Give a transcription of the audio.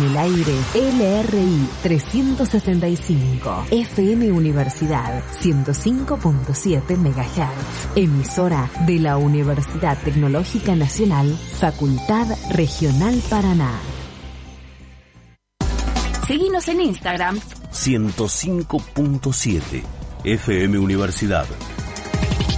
el aire LRI 365, FM Universidad 105.7 MHz, emisora de la Universidad Tecnológica Nacional, Facultad Regional Paraná. Seguinos en Instagram 105.7 FM Universidad.